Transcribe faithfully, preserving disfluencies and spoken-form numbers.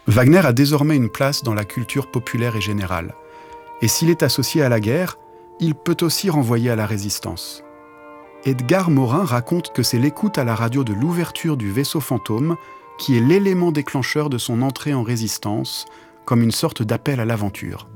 Wagner a désormais une place dans la culture populaire et générale. Et s'il est associé à la guerre, il peut aussi renvoyer à la résistance. Edgar Morin raconte que c'est l'écoute à la radio de l'ouverture du vaisseau fantôme qui est l'élément déclencheur de son entrée en résistance, comme une sorte d'appel à l'aventure.